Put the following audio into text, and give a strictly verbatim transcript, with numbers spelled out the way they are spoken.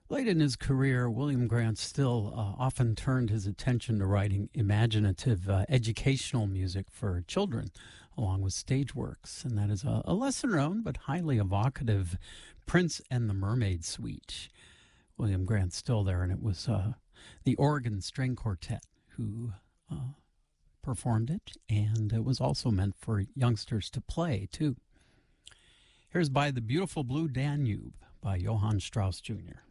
Late in his career, William Grant Still uh, often turned his attention to writing imaginative uh, educational music for children, along with stage works. And that is a, a lesser known but highly evocative Prince and the Mermaid Suite. William Grant Still there, and it was uh, the Oregon String Quartet who uh, performed it, and it was also meant for youngsters to play, too. Here's By the Beautiful Blue Danube by Johann Strauss Junior